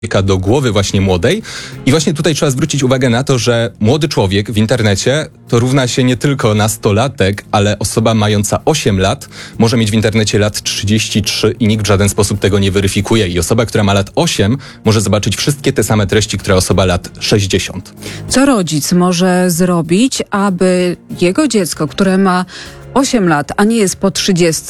do głowy właśnie młodej. I właśnie tutaj trzeba zwrócić uwagę na to, że młody człowiek w internecie to równa się nie tylko nastolatek, ale osoba mająca 8 lat może mieć w internecie lat 33 i nikt w żaden sposób tego nie weryfikuje. I osoba, która ma lat 8, może zobaczyć wszystkie te same treści, które osoba lat 60. Co rodzic może zrobić, aby jego dziecko, które ma 8 lat, a nie jest po 30,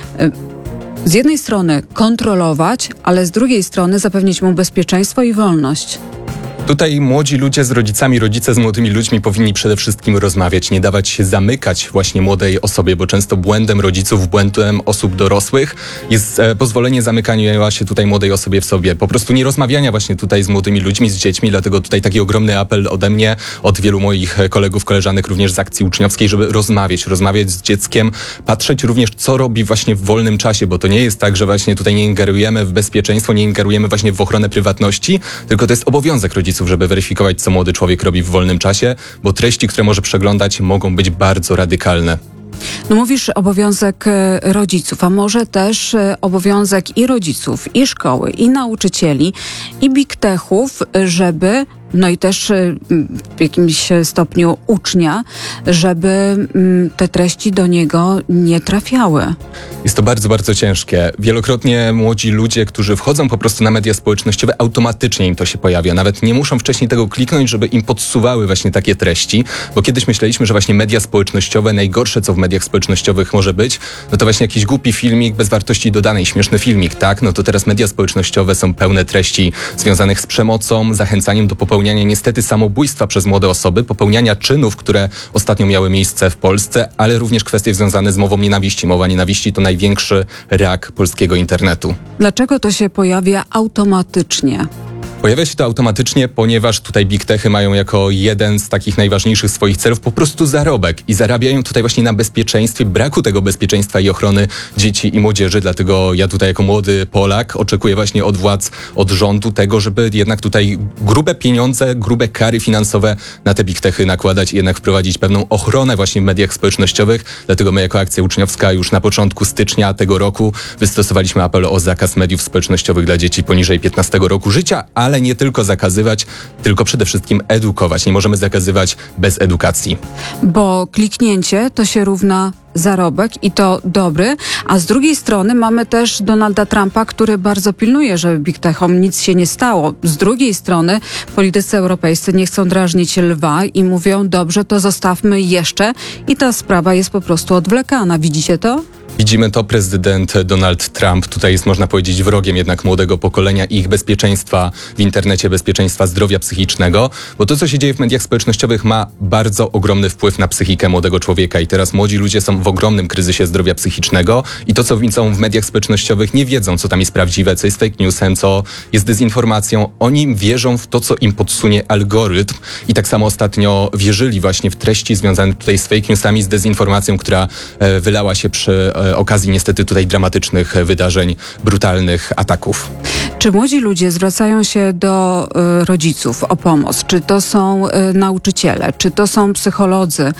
z jednej strony kontrolować, ale z drugiej strony zapewnić mu bezpieczeństwo i wolność? Tutaj młodzi ludzie z rodzicami, rodzice z młodymi ludźmi powinni przede wszystkim rozmawiać, nie dawać się zamykać właśnie młodej osobie, bo często błędem rodziców, błędem osób dorosłych jest pozwolenie zamykania się tutaj młodej osobie w sobie. Po prostu nie rozmawiania właśnie tutaj z młodymi ludźmi, z dziećmi, dlatego tutaj taki ogromny apel ode mnie, od wielu moich kolegów, koleżanek również z akcji uczniowskiej, żeby rozmawiać z dzieckiem, patrzeć również, co robi właśnie w wolnym czasie, bo to nie jest tak, że właśnie tutaj nie ingerujemy w bezpieczeństwo, nie ingerujemy właśnie w ochronę prywatności, tylko to jest obowiązek rodziców, żeby weryfikować, co młody człowiek robi w wolnym czasie, bo treści, które może przeglądać, mogą być bardzo radykalne. No mówisz obowiązek rodziców, a może też obowiązek i rodziców, i szkoły, i nauczycieli, i big techów, żeby, no i też w jakimś stopniu ucznia, żeby te treści do niego nie trafiały. Jest to bardzo, bardzo ciężkie. Wielokrotnie młodzi ludzie, którzy wchodzą po prostu na media społecznościowe, automatycznie im to się pojawia. Nawet nie muszą wcześniej tego kliknąć, żeby im podsuwały właśnie takie treści, bo kiedyś myśleliśmy, że właśnie media społecznościowe, najgorsze co w mediach społecznościowych może być, no to właśnie jakiś głupi filmik bez wartości dodanej, śmieszny filmik, tak? No to teraz media społecznościowe są pełne treści związanych z przemocą, zachęcaniem do popełniania niestety samobójstwa przez młode osoby, popełniania czynów, które ostatnio miały miejsce w Polsce, ale również kwestie związane z mową nienawiści. Mowa nienawiści to największy rak polskiego internetu. Dlaczego to się pojawia automatycznie? Pojawia się to automatycznie, ponieważ tutaj big techy mają jako jeden z takich najważniejszych swoich celów po prostu zarobek i zarabiają tutaj właśnie na bezpieczeństwie, braku tego bezpieczeństwa i ochrony dzieci i młodzieży. Dlatego ja tutaj jako młody Polak oczekuję właśnie od władz, od rządu tego, żeby jednak tutaj grube pieniądze, grube kary finansowe na te big techy nakładać i jednak wprowadzić pewną ochronę właśnie w mediach społecznościowych. Dlatego my jako akcja uczniowska już na początku stycznia tego roku wystosowaliśmy apel o zakaz mediów społecznościowych dla dzieci poniżej 15 roku życia, ale nie tylko zakazywać, tylko przede wszystkim edukować. Nie możemy zakazywać bez edukacji. Bo kliknięcie to się równa zarobek i to dobry, a z drugiej strony mamy też Donalda Trumpa, który bardzo pilnuje, żeby big techom nic się nie stało. Z drugiej strony politycy europejscy nie chcą drażnić lwa i mówią, dobrze, to zostawmy jeszcze i ta sprawa jest po prostu odwlekana. Widzicie to? Widzimy to, prezydent Donald Trump tutaj jest, można powiedzieć, wrogiem jednak młodego pokolenia i ich bezpieczeństwa w internecie, bezpieczeństwa zdrowia psychicznego, bo to, co się dzieje w mediach społecznościowych, ma bardzo ogromny wpływ na psychikę młodego człowieka i teraz młodzi ludzie są w ogromnym kryzysie zdrowia psychicznego i to, co widzą w mediach społecznościowych, nie wiedzą, co tam jest prawdziwe, co jest fake newsem, co jest dezinformacją. Oni wierzą w to, co im podsunie algorytm i tak samo ostatnio wierzyli właśnie w treści związane tutaj z fake newsami, z dezinformacją, która wylała się przy okazji niestety tutaj dramatycznych wydarzeń, brutalnych ataków. Czy młodzi ludzie zwracają się do rodziców o pomoc? Czy to są nauczyciele? Czy to są psycholodzy?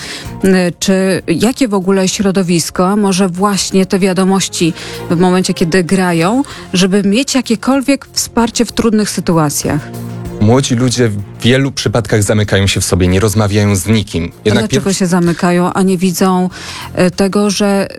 Czy jakie w ogóle środowisko może właśnie te wiadomości w momencie, kiedy grają, żeby mieć jakiekolwiek wsparcie w trudnych sytuacjach? Młodzi ludzie w wielu przypadkach zamykają się w sobie, nie rozmawiają z nikim. Dlaczego się zamykają, a nie widzą tego, że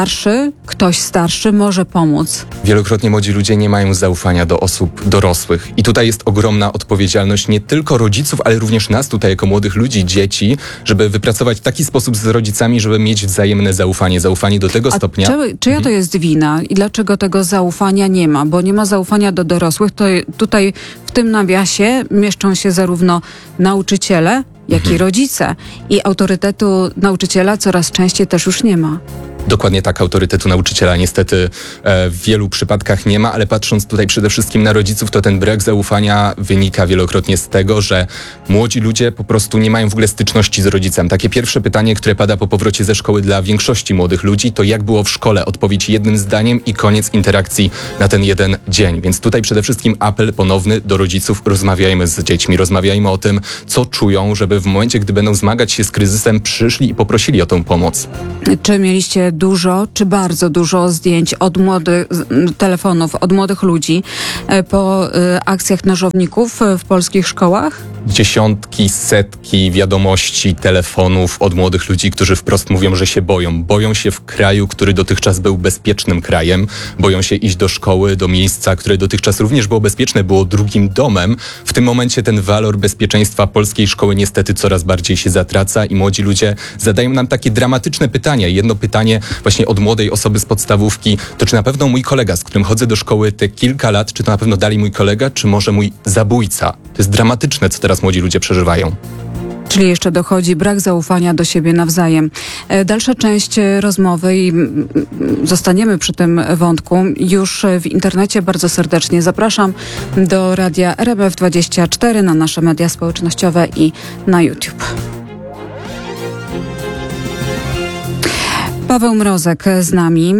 ktoś starszy może pomóc? Wielokrotnie młodzi ludzie nie mają zaufania do osób dorosłych. I tutaj jest ogromna odpowiedzialność nie tylko rodziców, ale również nas tutaj jako młodych ludzi, dzieci, żeby wypracować taki sposób z rodzicami, żeby mieć wzajemne zaufanie do tego stopnia. Czyja to jest wina i dlaczego tego zaufania nie ma? Bo nie ma zaufania do dorosłych, to tutaj w tym nawiasie mieszczą się zarówno nauczyciele, jak i rodzice. I autorytetu nauczyciela coraz częściej też już nie ma. Dokładnie tak, autorytetu nauczyciela niestety w wielu przypadkach nie ma, ale patrząc tutaj przede wszystkim na rodziców, to ten brak zaufania wynika wielokrotnie z tego, że młodzi ludzie po prostu nie mają w ogóle styczności z rodzicem. Takie pierwsze pytanie, które pada po powrocie ze szkoły dla większości młodych ludzi, to jak było w szkole? Odpowiedź jednym zdaniem i koniec interakcji na ten jeden dzień. Więc tutaj przede wszystkim apel ponowny do rodziców. Rozmawiajmy z dziećmi, rozmawiajmy o tym, co czują, żeby w momencie, gdy będą zmagać się z kryzysem, przyszli i poprosili o tę pomoc. Czy mieliście dużo, czy bardzo dużo zdjęć od telefonów, od młodych ludzi po akcjach nożowników w polskich szkołach? Dziesiątki, setki wiadomości, telefonów od młodych ludzi, którzy wprost mówią, że się boją. Boją się w kraju, który dotychczas był bezpiecznym krajem. Boją się iść do szkoły, do miejsca, które dotychczas również było bezpieczne, było drugim domem. W tym momencie ten walor bezpieczeństwa polskiej szkoły niestety coraz bardziej się zatraca i młodzi ludzie zadają nam takie dramatyczne pytania. Jedno pytanie właśnie od młodej osoby z podstawówki, to czy na pewno mój kolega, z którym chodzę do szkoły te kilka lat, czy to na pewno dalej mój kolega, czy może mój zabójca? To jest dramatyczne, co teraz młodzi ludzie przeżywają. Czyli jeszcze dochodzi brak zaufania do siebie nawzajem. Dalsza część rozmowy i zostaniemy przy tym wątku już w internecie. Bardzo serdecznie zapraszam do radia RMF24, na nasze media społecznościowe i na YouTube. Paweł Mrozek z nami.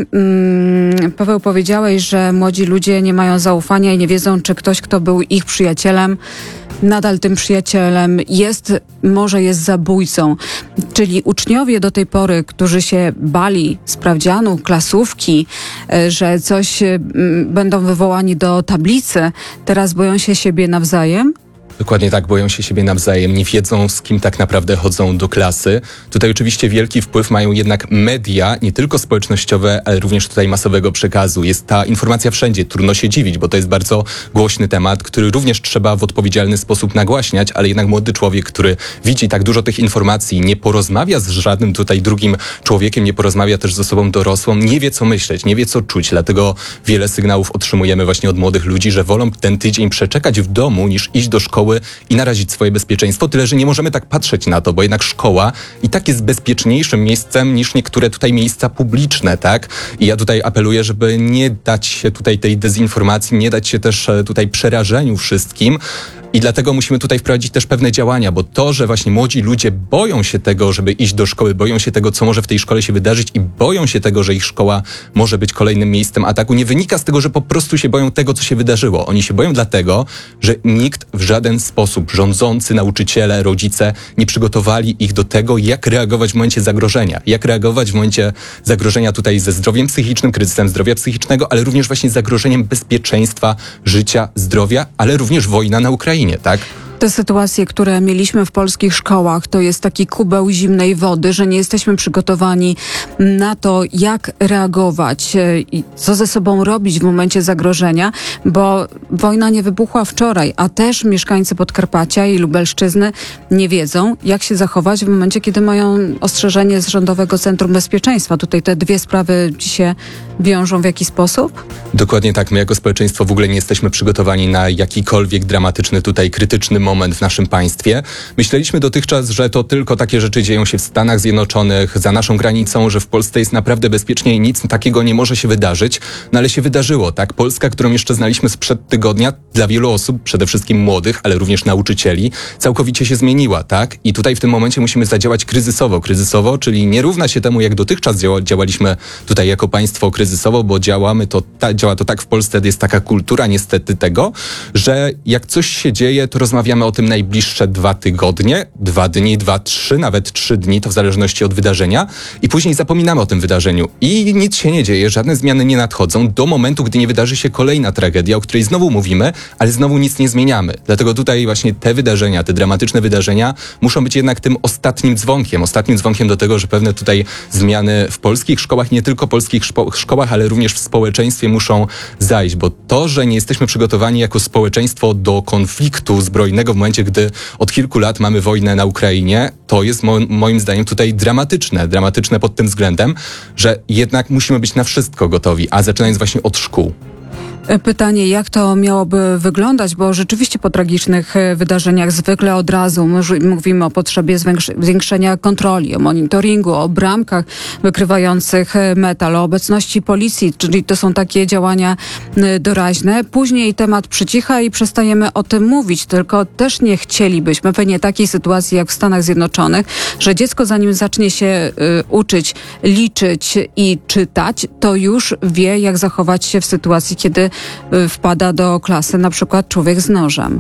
Paweł, powiedziałeś, że młodzi ludzie nie mają zaufania i nie wiedzą, czy ktoś, kto był ich przyjacielem, nadal tym przyjacielem jest, może jest zabójcą. Czyli uczniowie do tej pory, którzy się bali sprawdzianu, klasówki, że coś będą wywołani do tablicy, teraz boją się siebie nawzajem? Dokładnie tak, boją się siebie nawzajem, nie wiedzą, z kim tak naprawdę chodzą do klasy. Tutaj oczywiście wielki wpływ mają jednak media, nie tylko społecznościowe, ale również tutaj masowego przekazu. Jest ta informacja wszędzie, trudno się dziwić, bo to jest bardzo głośny temat, który również trzeba w odpowiedzialny sposób nagłaśniać, ale jednak młody człowiek, który widzi tak dużo tych informacji, nie porozmawia z żadnym tutaj drugim człowiekiem, nie porozmawia też z osobą dorosłą, nie wie co myśleć, nie wie co czuć, dlatego wiele sygnałów otrzymujemy właśnie od młodych ludzi, że wolą ten tydzień przeczekać w domu, niż iść do szkoły i narazić swoje bezpieczeństwo. Tyle, że nie możemy tak patrzeć na to, bo jednak szkoła i tak jest bezpieczniejszym miejscem niż niektóre tutaj miejsca publiczne, tak? I ja tutaj apeluję, żeby nie dać się tutaj tej dezinformacji, nie dać się też tutaj przerażeniu wszystkim. I dlatego musimy tutaj wprowadzić też pewne działania, bo to, że właśnie młodzi ludzie boją się tego, żeby iść do szkoły, boją się tego, co może w tej szkole się wydarzyć i boją się tego, że ich szkoła może być kolejnym miejscem ataku, nie wynika z tego, że po prostu się boją tego, co się wydarzyło. Oni się boją dlatego, że nikt w żaden sposób, rządzący, nauczyciele, rodzice, nie przygotowali ich do tego, jak reagować w momencie zagrożenia. Jak reagować w momencie zagrożenia tutaj ze zdrowiem psychicznym, kryzysem zdrowia psychicznego, ale również właśnie zagrożeniem bezpieczeństwa, życia, zdrowia, ale również wojna na Ukrainie. Tak? Te sytuacje, które mieliśmy w polskich szkołach, to jest taki kubeł zimnej wody, że nie jesteśmy przygotowani na to, jak reagować i co ze sobą robić w momencie zagrożenia, bo wojna nie wybuchła wczoraj, a też mieszkańcy Podkarpacia i Lubelszczyzny nie wiedzą, jak się zachować w momencie, kiedy mają ostrzeżenie z Rządowego Centrum Bezpieczeństwa. Tutaj te dwie sprawy ci się wiążą w jaki sposób? Dokładnie tak. My jako społeczeństwo w ogóle nie jesteśmy przygotowani na jakikolwiek dramatyczny tutaj krytyczny moment w naszym państwie. Myśleliśmy dotychczas, że to tylko takie rzeczy dzieją się w Stanach Zjednoczonych, za naszą granicą, że w Polsce jest naprawdę bezpiecznie i nic takiego nie może się wydarzyć. No ale się wydarzyło, tak? Polska, którą jeszcze znaliśmy sprzed tygodnia, dla wielu osób, przede wszystkim młodych, ale również nauczycieli, całkowicie się zmieniła, tak? I tutaj w tym momencie musimy zadziałać kryzysowo. Kryzysowo, czyli nie równa się temu, jak dotychczas działaliśmy tutaj jako państwo kryzysowo, bo działa to tak w Polsce, jest taka kultura niestety tego, że jak coś się dzieje, to rozmawiamy o tym najbliższe 2 tygodnie, 2 dni, 2, 3, nawet 3 dni, to w zależności od wydarzenia i później zapominamy o tym wydarzeniu i nic się nie dzieje, żadne zmiany nie nadchodzą do momentu, gdy nie wydarzy się kolejna tragedia, o której znowu mówimy, ale znowu nic nie zmieniamy. Dlatego tutaj właśnie te wydarzenia, te dramatyczne wydarzenia muszą być jednak tym ostatnim dzwonkiem do tego, że pewne tutaj zmiany w polskich szkołach, nie tylko polskich szkołach, ale również w społeczeństwie muszą zajść, bo to, że nie jesteśmy przygotowani jako społeczeństwo do konfliktu zbrojnego w momencie, gdy od kilku lat mamy wojnę na Ukrainie, to jest moim zdaniem tutaj dramatyczne pod tym względem, że jednak musimy być na wszystko gotowi, a zaczynając właśnie od szkół. Pytanie, jak to miałoby wyglądać, bo rzeczywiście po tragicznych wydarzeniach zwykle od razu mówimy o potrzebie zwiększenia kontroli, o monitoringu, o bramkach wykrywających metal, o obecności policji, czyli to są takie działania doraźne. Później temat przycicha i przestajemy o tym mówić, tylko też nie chcielibyśmy pewnie takiej sytuacji jak w Stanach Zjednoczonych, że dziecko zanim zacznie się uczyć, liczyć i czytać, to już wie, jak zachować się w sytuacji, kiedy wpada do klasy na przykład człowiek z nożem.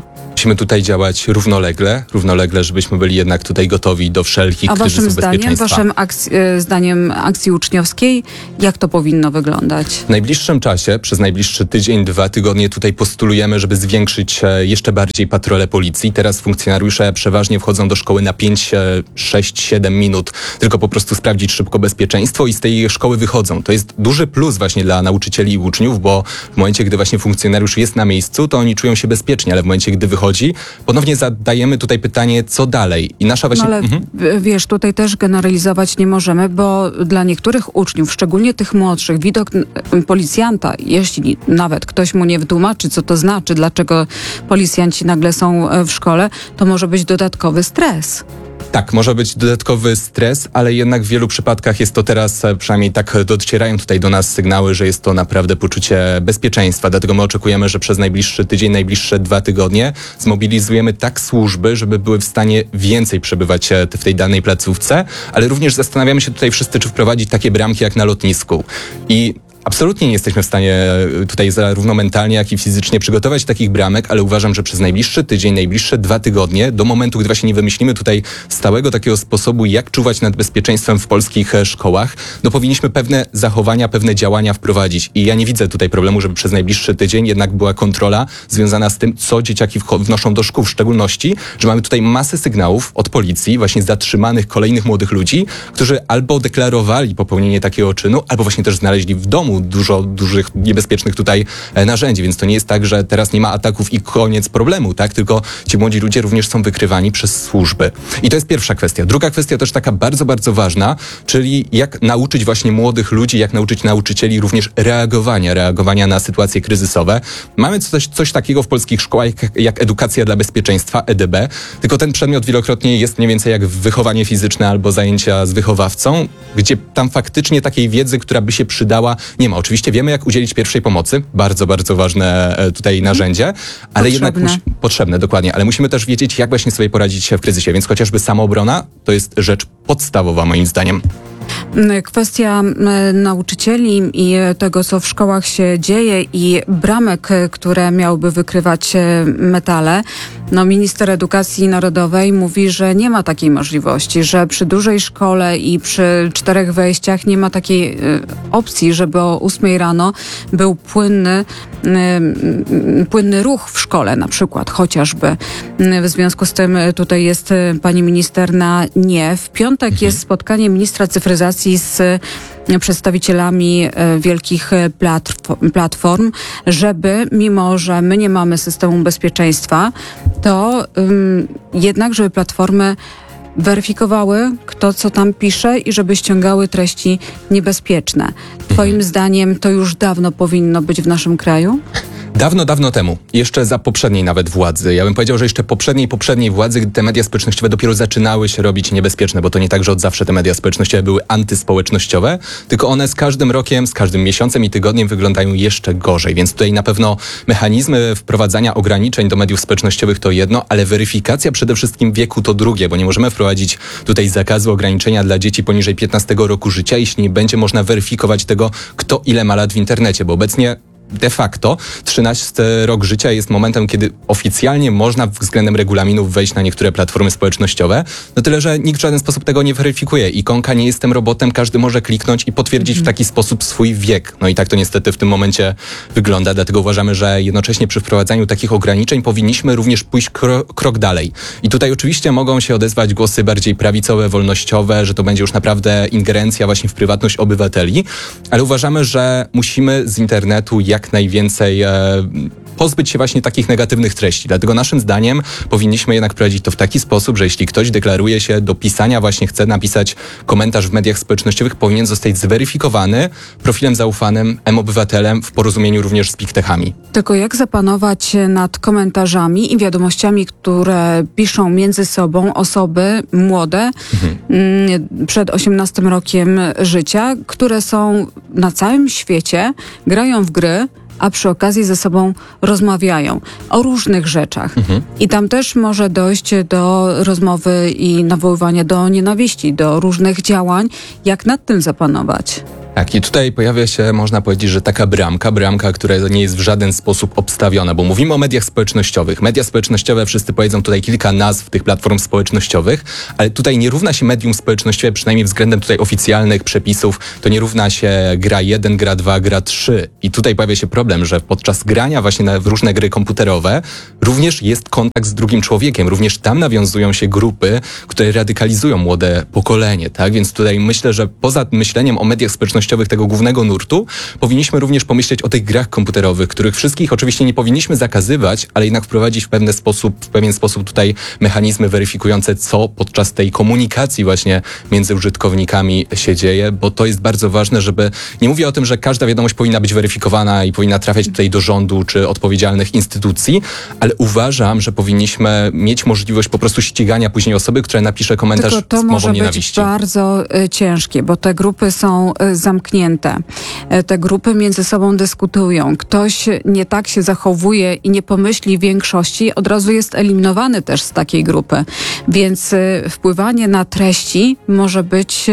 Musimy tutaj działać równolegle, żebyśmy byli jednak tutaj gotowi do wszelkich A waszym kryzysów zdaniem, bezpieczeństwa. zdaniem akcji uczniowskiej, jak to powinno wyglądać? W najbliższym czasie, przez najbliższy tydzień, 2 tygodnie tutaj postulujemy, żeby zwiększyć jeszcze bardziej patrole policji. Teraz funkcjonariusze przeważnie wchodzą do szkoły na 5, 6, 7 minut, tylko po prostu sprawdzić szybko bezpieczeństwo i z tej szkoły wychodzą. To jest duży plus właśnie dla nauczycieli i uczniów, bo w momencie, gdy właśnie funkcjonariusz jest na miejscu, to oni czują się bezpiecznie, ale w momencie, gdy wychodzi, ponownie zadajemy tutaj pytanie, co dalej? I nasza właśnie... No ale wiesz, tutaj też generalizować nie możemy, bo dla niektórych uczniów, szczególnie tych młodszych, widok policjanta, jeśli nawet ktoś mu nie wytłumaczy, co to znaczy, dlaczego policjanci nagle są w szkole, to może być dodatkowy stres. Tak, może być dodatkowy stres, ale jednak w wielu przypadkach jest to teraz, przynajmniej tak docierają tutaj do nas sygnały, że jest to naprawdę poczucie bezpieczeństwa. Dlatego my oczekujemy, że przez najbliższy tydzień, najbliższe 2 tygodnie zmobilizujemy tak służby, żeby były w stanie więcej przebywać w tej danej placówce, ale również zastanawiamy się tutaj wszyscy, czy wprowadzić takie bramki jak na lotnisku. I absolutnie nie jesteśmy w stanie tutaj zarówno mentalnie, jak i fizycznie przygotować takich bramek, ale uważam, że przez najbliższy tydzień, najbliższe 2 tygodnie, do momentu, gdy właśnie nie wymyślimy tutaj stałego takiego sposobu, jak czuwać nad bezpieczeństwem w polskich szkołach, no powinniśmy pewne zachowania, pewne działania wprowadzić. I ja nie widzę tutaj problemu, żeby przez najbliższy tydzień jednak była kontrola związana z tym, co dzieciaki wnoszą do szkół. W szczególności, że mamy tutaj masę sygnałów od policji, właśnie zatrzymanych kolejnych młodych ludzi, którzy albo deklarowali popełnienie takiego czynu, albo właśnie też znaleźli w domu dużo dużych, niebezpiecznych tutaj narzędzi, więc to nie jest tak, że teraz nie ma ataków i koniec problemu, tak? Tylko ci młodzi ludzie również są wykrywani przez służby. I to jest pierwsza kwestia. Druga kwestia też taka bardzo, bardzo ważna, czyli jak nauczyć właśnie młodych ludzi, jak nauczyć nauczycieli również reagowania na sytuacje kryzysowe. Mamy coś takiego w polskich szkołach jak edukacja dla bezpieczeństwa, EDB, tylko ten przedmiot wielokrotnie jest mniej więcej jak wychowanie fizyczne albo zajęcia z wychowawcą, gdzie tam faktycznie takiej wiedzy, która by się przydała, nie ma. Oczywiście wiemy, jak udzielić pierwszej pomocy. Bardzo, bardzo ważne tutaj narzędzie, ale jednak potrzebne, dokładnie. Ale musimy też wiedzieć, jak właśnie sobie poradzić w kryzysie. Więc chociażby samoobrona to jest rzecz podstawowa moim zdaniem. Kwestia nauczycieli i tego, co w szkołach się dzieje i bramek, które miałyby wykrywać metale. No, minister edukacji narodowej mówi, że nie ma takiej możliwości, że przy dużej szkole i przy 4 wejściach nie ma takiej opcji, żeby o 8 rano był płynny ruch w szkole na przykład, chociażby. W związku z tym tutaj jest pani minister na nie. W piątek jest spotkanie ministra cyfryzacji z przedstawicielami wielkich platform, żeby, mimo że my nie mamy systemu bezpieczeństwa, to jednak, żeby platformy weryfikowały, kto co tam pisze i żeby ściągały treści niebezpieczne. Twoim zdaniem to już dawno powinno być w naszym kraju? Dawno temu, jeszcze za poprzedniej nawet władzy. Ja bym powiedział, że jeszcze poprzedniej władzy, gdy te media społecznościowe dopiero zaczynały się robić niebezpieczne, bo to nie tak, że od zawsze te media społecznościowe były antyspołecznościowe, tylko one z każdym rokiem, z każdym miesiącem i tygodniem wyglądają jeszcze gorzej. Więc tutaj na pewno mechanizmy wprowadzania ograniczeń do mediów społecznościowych to jedno, ale weryfikacja przede wszystkim wieku to drugie, bo nie możemy wprowadzić tutaj zakazu ograniczenia dla dzieci poniżej 15 roku życia, jeśli nie będzie można weryfikować tego, kto ile ma lat w internecie, bo obecnie de facto 13 rok życia jest momentem, kiedy oficjalnie można względem regulaminów wejść na niektóre platformy społecznościowe. No tyle, że nikt w żaden sposób tego nie weryfikuje. Ikonka nie jestem robotem, każdy może kliknąć i potwierdzić w taki sposób swój wiek. No i tak to niestety w tym momencie wygląda, dlatego uważamy, że jednocześnie przy wprowadzaniu takich ograniczeń powinniśmy również pójść krok dalej. I tutaj oczywiście mogą się odezwać głosy bardziej prawicowe, wolnościowe, że to będzie już naprawdę ingerencja właśnie w prywatność obywateli, ale uważamy, że musimy z internetu jak najwięcej pozbyć się właśnie takich negatywnych treści. Dlatego naszym zdaniem powinniśmy jednak prowadzić to w taki sposób, że jeśli ktoś deklaruje się do pisania, właśnie chce napisać komentarz w mediach społecznościowych, powinien zostać zweryfikowany profilem zaufanym, M-Obywatelem w porozumieniu również z PicTechami. Tylko jak zapanować nad komentarzami i wiadomościami, które piszą między sobą osoby młode przed 18 rokiem życia, które są na całym świecie, grają w gry, a przy okazji ze sobą rozmawiają o różnych rzeczach. I tam też może dojść do rozmowy i nawoływania do nienawiści, do różnych działań. Jak nad tym zapanować? Tak, i tutaj pojawia się, można powiedzieć, że taka bramka, która nie jest w żaden sposób obstawiona, bo mówimy o mediach społecznościowych. Media społecznościowe, wszyscy powiedzą tutaj kilka nazw tych platform społecznościowych, ale tutaj nie równa się medium społecznościowe, przynajmniej względem tutaj oficjalnych przepisów, to nie równa się gra 1, gra 2, gra 3. I tutaj pojawia się problem, że podczas grania właśnie w różne gry komputerowe również jest kontakt z drugim człowiekiem, również tam nawiązują się grupy, które radykalizują młode pokolenie, tak? Więc tutaj myślę, że poza myśleniem o mediach społecznościowych tego głównego nurtu, powinniśmy również pomyśleć o tych grach komputerowych, których wszystkich oczywiście nie powinniśmy zakazywać, ale jednak wprowadzić w pewien sposób tutaj mechanizmy weryfikujące, co podczas tej komunikacji właśnie między użytkownikami się dzieje, bo to jest bardzo ważne, żeby, nie mówię o tym, że każda wiadomość powinna być weryfikowana i powinna trafiać tutaj do rządu czy odpowiedzialnych instytucji, ale uważam, że powinniśmy mieć możliwość po prostu ścigania później osoby, która napisze komentarz Tylko to z mową może nienawiści. być bardzo ciężkie, bo te grupy są zamknięte. Te grupy między sobą dyskutują. Ktoś nie tak się zachowuje i nie pomyśli większości, od razu jest eliminowany też z takiej grupy. Więc wpływanie na treści może być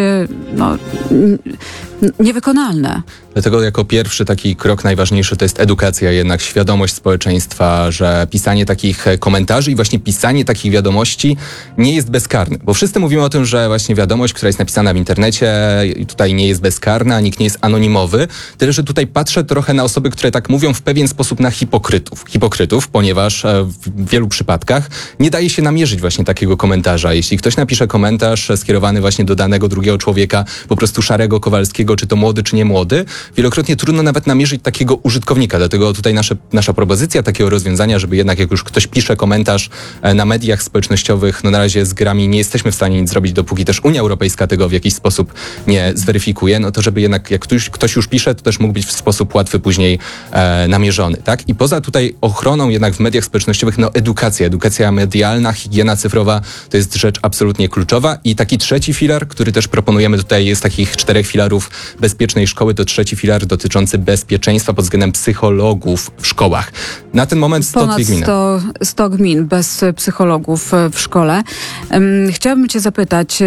niewykonalne. Dlatego jako pierwszy taki krok najważniejszy to jest edukacja, jednak świadomość społeczeństwa, że pisanie takich komentarzy i właśnie pisanie takich wiadomości nie jest bezkarne. Bo wszyscy mówimy o tym, że właśnie wiadomość, która jest napisana w internecie tutaj nie jest bezkarna, nikt nie jest anonimowy. Tyle, że tutaj patrzę trochę na osoby, które tak mówią w pewien sposób na hipokrytów, ponieważ w wielu przypadkach nie daje się namierzyć właśnie takiego komentarza. Jeśli ktoś napisze komentarz skierowany właśnie do danego drugiego człowieka, po prostu szarego, Kowalskiego, czy to młody, czy nie młody, wielokrotnie trudno nawet namierzyć takiego użytkownika. Dlatego tutaj nasza propozycja takiego rozwiązania, żeby jednak jak już ktoś pisze komentarz na mediach społecznościowych, no na razie z grami nie jesteśmy w stanie nic zrobić, dopóki też Unia Europejska tego w jakiś sposób nie zweryfikuje, no to żeby jednak jak ktoś już pisze, to też mógł być w sposób łatwy później namierzony, tak? I poza tutaj ochroną jednak w mediach społecznościowych, no edukacja medialna, higiena cyfrowa to jest rzecz absolutnie kluczowa i taki trzeci filar, który też proponujemy tutaj, jest takich 4 filarów bezpiecznej szkoły, to trzeci filar dotyczący bezpieczeństwa pod względem psychologów w szkołach. Na ten moment 102 gminy. 100 gmin bez psychologów w szkole. Chciałabym cię zapytać,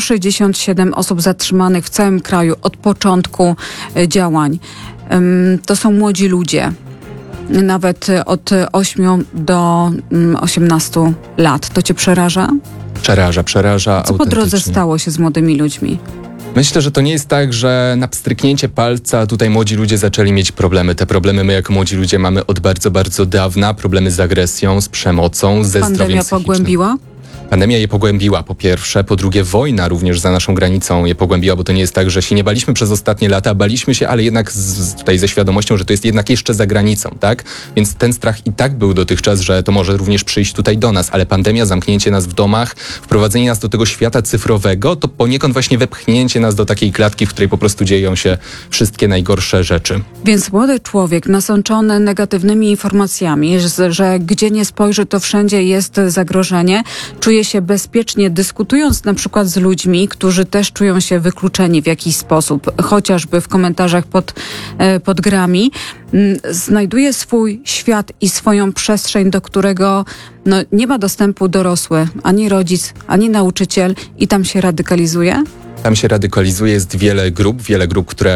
167 osób zatrzymanych w całym kraju od początku działań. To są młodzi ludzie. Nawet od 8 do 18 lat. To cię przeraża? Przeraża. Co po drodze stało się z młodymi ludźmi? Myślę, że to nie jest tak, że na pstryknięcie palca tutaj młodzi ludzie zaczęli mieć problemy. Te problemy my jako młodzi ludzie mamy od bardzo, bardzo dawna. Problemy z agresją, z przemocą, ze zdrowiem psychicznym. Pandemia pogłębiła? Pandemia je pogłębiła, po pierwsze. Po drugie, wojna również za naszą granicą je pogłębiła, bo to nie jest tak, że się nie baliśmy przez ostatnie lata, baliśmy się, ale jednak tutaj ze świadomością, że to jest jednak jeszcze za granicą, tak? Więc ten strach i tak był dotychczas, że to może również przyjść tutaj do nas, ale pandemia, zamknięcie nas w domach, wprowadzenie nas do tego świata cyfrowego, to poniekąd właśnie wepchnięcie nas do takiej klatki, w której po prostu dzieją się wszystkie najgorsze rzeczy. Więc młody człowiek nasączony negatywnymi informacjami, że gdzie nie spojrzy, to wszędzie jest zagrożenie, czuje się bezpiecznie, dyskutując na przykład z ludźmi, którzy też czują się wykluczeni w jakiś sposób, chociażby w komentarzach pod grami, znajduje swój świat i swoją przestrzeń, do którego nie ma dostępu dorosły, ani rodzic, ani nauczyciel i tam się radykalizuje? Tam się radykalizuje, jest wiele grup, które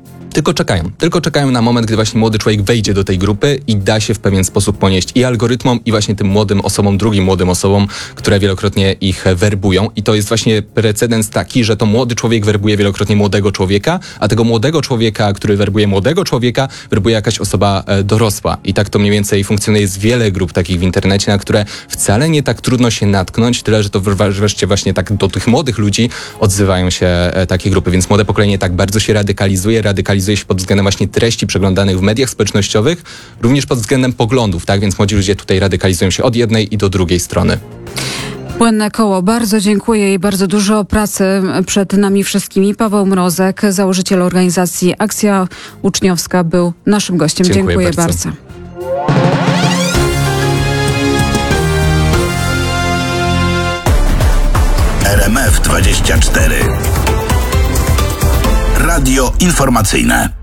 tylko czekają na moment, gdy właśnie młody człowiek wejdzie do tej grupy i da się w pewien sposób ponieść i algorytmom, i właśnie tym młodym osobom, drugim młodym osobom, które wielokrotnie ich werbują. I to jest właśnie precedens taki, że to młody człowiek werbuje wielokrotnie młodego człowieka, a tego młodego człowieka, który werbuje młodego człowieka, werbuje jakaś osoba dorosła. I tak to mniej więcej funkcjonuje. Jest wiele grup takich w internecie, na które wcale nie tak trudno się natknąć, tyle, że to wreszcie właśnie tak do tych młodych ludzi odzywają się takie grupy. Więc młode pokolenie tak bardzo się radykalizuje się pod względem właśnie treści przeglądanych w mediach społecznościowych, również pod względem poglądów, tak? Więc młodzi ludzie tutaj radykalizują się od jednej i do drugiej strony. Płynne koło. Bardzo dziękuję i bardzo dużo pracy przed nami wszystkimi. Paweł Mrozek, założyciel organizacji Akcja Uczniowska, był naszym gościem. Dziękuję bardzo. RMF 24. Radio informacyjne.